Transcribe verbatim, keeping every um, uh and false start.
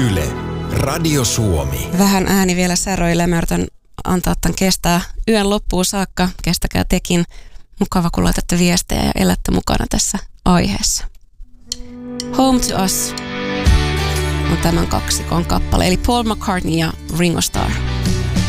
Yle, Radio Suomi. Vähän ääni vielä säröillä. Mä yritän antaa tämän kestää yön loppuun saakka. Kestäkää tekin. Mukava, kun laitatte viestejä ja elätte mukana tässä aiheessa. Home to Us on tämän kaksikon kappale, eli Paul McCartney ja Ringo Starr.